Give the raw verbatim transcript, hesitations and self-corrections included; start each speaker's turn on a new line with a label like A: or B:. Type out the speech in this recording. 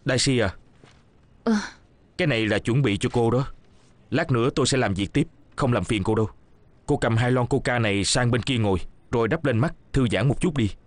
A: Đại Si à,
B: à.
A: Cái này là chuẩn bị cho cô đó. Lát nữa tôi sẽ làm việc tiếp, không làm phiền cô đâu. Cô cầm hai lon coca này sang bên kia ngồi, rồi đắp lên mắt thư giãn một chút đi.